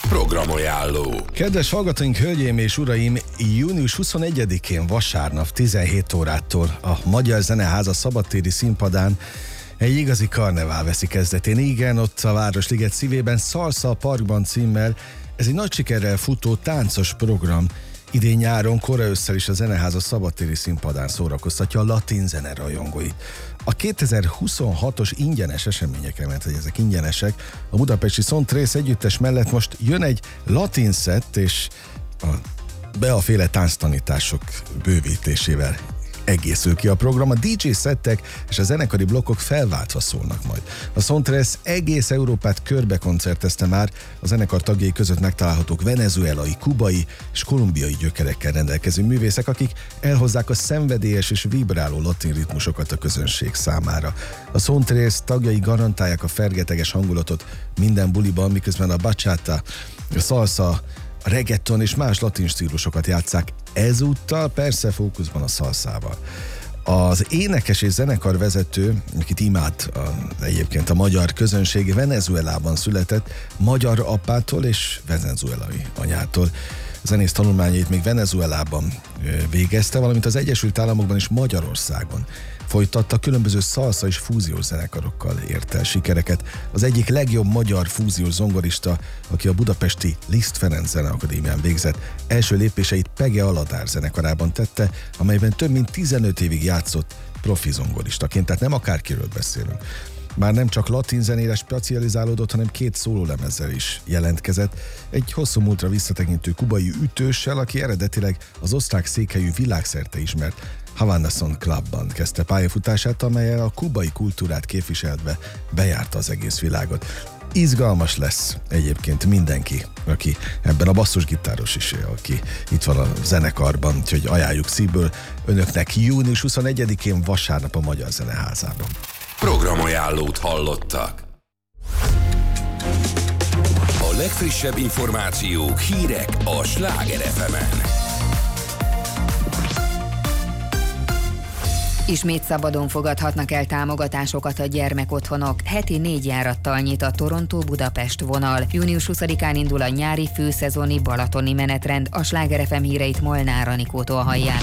Programajánló. Kedves hallgatóink, hölgyeim és uraim, június 21-én vasárnap 17 órától a Magyar Zeneháza szabadtéri színpadán egy igazi karnevál veszi kezdetén. Igen, ott a Városliget szívében, Salsa a Parkban címmel. Ez egy nagy sikerrel futó táncos program. Idén nyáron, kora ősszel is a Zeneháza szabadtéri színpadán szórakoztatja a latin zene rajongóit. A 2026-os ingyenes eseményekre, mert hogy ezek ingyenesek, a budapesti Son Tres együttes mellett most jön egy latin szett, és a Bea-féle tánctanítások bővítésével egészül ki a program. A DJ szettek és a zenekari blokkok felváltva szólnak majd. A Son Tres egész Európát körbe koncertezte már, a zenekar tagjai között megtalálhatók venezuelai, kubai és kolumbiai gyökerekkel rendelkező művészek, akik elhozzák a szenvedélyes és vibráló latin ritmusokat a közönség számára. A Son Tres tagjai garantálják a fergeteges hangulatot minden buliban, miközben a bachata, a salsa, a reggaeton és más latin stílusokat játsszák, ezúttal persze fókuszban a szalszával. Az énekes és zenekarvezető, akit imád egyébként a magyar közönség, Venezuelában született, magyar apától és venezuelai anyától. Zenész tanulmányait még Venezuelában végezte, valamint az Egyesült Államokban és Magyarországon folytatta, különböző szalsza és fúziós zenekarokkal ért el sikereket. Az egyik legjobb magyar fúziós zongorista, aki a budapesti Liszt Ferenc Zeneakadémián végzett, első lépéseit Pege Aladár zenekarában tette, amelyben több mint 15 évig játszott profi zongoristaként, tehát nem akárkiről beszélünk. Már nem csak latin zenére specializálódott, hanem 2 szólólemezzel is jelentkezett. Egy hosszú múltra visszatekintő kubai ütőssel, aki eredetileg az osztrák székhelyű világszerte ismert Havana Son Clubban kezdte pályafutását, amellyel a kubai kultúrát képviselve bejárta az egész világot. Izgalmas lesz egyébként mindenki, aki ebben a basszusgitáros is él, aki itt van a zenekarban, úgyhogy ajánljuk szívből önöknek június 21-én vasárnap a Magyar Zeneházában. Programajánlót hallottak. A legfrissebb információk, hírek a Sláger FM-en. Ismét szabadon fogadhatnak el támogatásokat a gyermekotthonok. Heti 4 járattal nyit a Torontó-Budapest vonal. Június 20-án indul a nyári főszezoni balatoni menetrend. A Sláger FM híreit Molnár Anikótól hallják.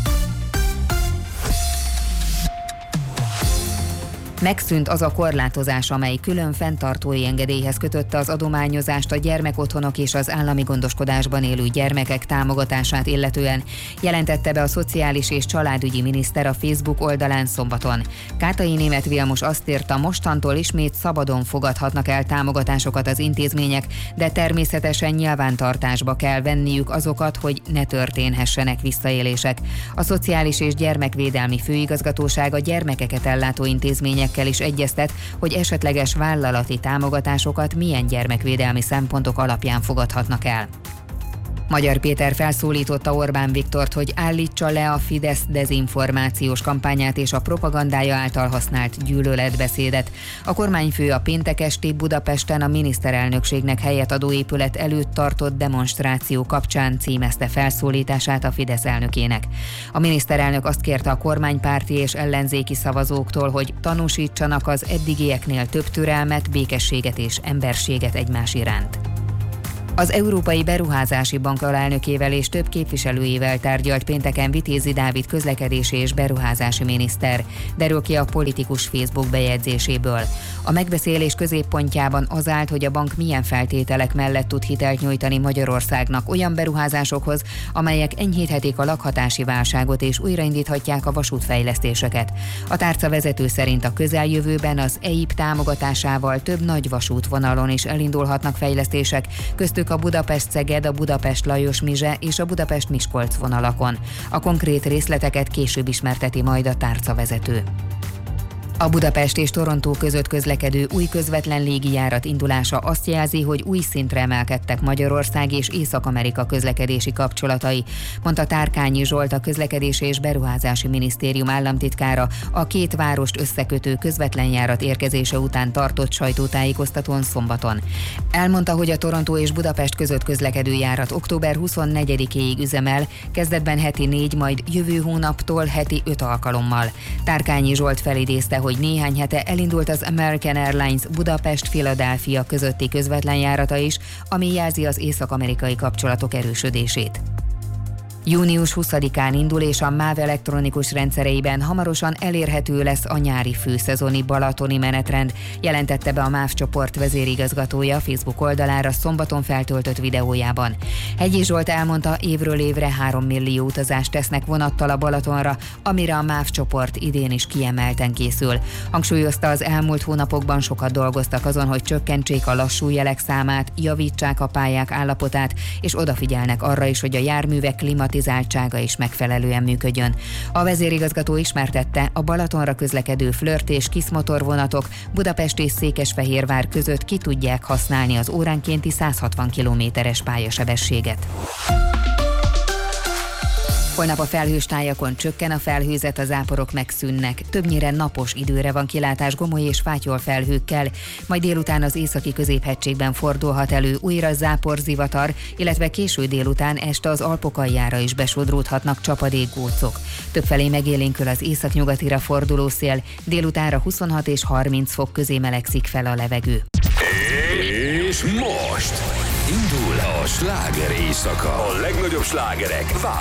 Megszűnt az a korlátozás, amely külön fenntartói engedélyhez kötötte az adományozást a gyermekotthonok és az állami gondoskodásban élő gyermekek támogatását illetően, jelentette be a Szociális és Családügyi Miniszter a Facebook oldalán szombaton. Kátai Németh Vilmos azt írta, mostantól ismét szabadon fogadhatnak el támogatásokat az intézmények, de természetesen nyilvántartásba kell venniük azokat, hogy ne történhessenek visszaélések. A Szociális és Gyermekvédelmi Főigazgatóság a gyermekeket ellátó intézmények is egyeztet, hogy esetleges vállalati támogatásokat milyen gyermekvédelmi szempontok alapján fogadhatnak el. Magyar Péter felszólította Orbán Viktort, hogy állítsa le a Fidesz dezinformációs kampányát és a propagandája által használt gyűlöletbeszédet. A kormányfő a péntek esti Budapesten a miniszterelnökségnek helyet adó épület előtt tartott demonstráció kapcsán címezte felszólítását a Fidesz elnökének. A miniszterelnök azt kérte a kormánypárti és ellenzéki szavazóktól, hogy tanúsítsanak az eddigieknél több türelmet, békességet és emberséget egymás iránt. Az Európai Beruházási Bank alelnökével és több képviselőjével tárgyalt pénteken Vitézi Dávid közlekedési és beruházási miniszter, derül ki a politikus Facebook bejegyzéséből. A megbeszélés középpontjában az állt, hogy a bank milyen feltételek mellett tud hitelt nyújtani Magyarországnak olyan beruházásokhoz, amelyek enyhíthetik a lakhatási válságot és újraindíthatják a vasútfejlesztéseket. A tárca vezető szerint a közeljövőben az EIB támogatásával több nagy vasútvonalon is elindulhatnak fejlesztések, köztük a Budapest-Szeged, a Budapest-Lajos-Mizse és a Budapest-Miskolc vonalakon. A konkrét részleteket később ismerteti majd a tárcavezető. A Budapest és Torontó között közlekedő új közvetlen légijárat indulása azt jelzi, hogy új szintre emelkedtek Magyarország és Észak-Amerika közlekedési kapcsolatai, mondta Tárkányi Zsolt, a Közlekedési és Beruházási Minisztérium államtitkára a 2 várost összekötő közvetlen járat érkezése után tartott sajtótájékoztatón szombaton. Elmondta, hogy a Torontó és Budapest között közlekedő járat október 24-éig üzemel, kezdetben heti 4, majd jövő hónaptól heti 5 alkalommal. Tárkányi Zsolt felidézte, hogy hogy néhány hete elindult az American Airlines Budapest-Philadelphia közötti közvetlen járata is, ami jelzi az észak-amerikai kapcsolatok erősödését. Június 20-án indul, és a MÁV elektronikus rendszereiben hamarosan elérhető lesz a nyári főszezoni balatoni menetrend, jelentette be a MÁV csoport vezérigazgatója Facebook oldalára szombaton feltöltött videójában. Hegyi Zsolt elmondta, évről évre 3 millió utazást tesznek vonattal a Balatonra, amire a MÁV csoport idén is kiemelten készül. Hangsúlyozta, az elmúlt hónapokban sokat dolgoztak azon, hogy csökkentsék a lassú jelek számát, javítsák a pályák állapotát, és odafigyelnek arra is, hogy a járművek klimatizáltsága is megfelelően működjön. A vezérigazgató ismertette, a Balatonra közlekedő Flirt és Kiss motorvonatok Budapest és Székesfehérvár között ki tudják használni az óránkénti 160 km-es pályasebességet. Holnap a felhős tájakon csökken a felhőzet, a záporok megszűnnek. Többnyire napos időre van kilátás gomoly és fátyol felhőkkel, majd délután az északi középhegységben fordulhat elő újra záporzivatar, illetve késő délután este az Alpok aljára is besodródhatnak csapadékgócok. Többfelé megélénkül az északnyugatira forduló szél, délutánra 26 és 30 fok közé melegszik fel a levegő. És most indul a sláger éjszaka. A legnagyobb slágerek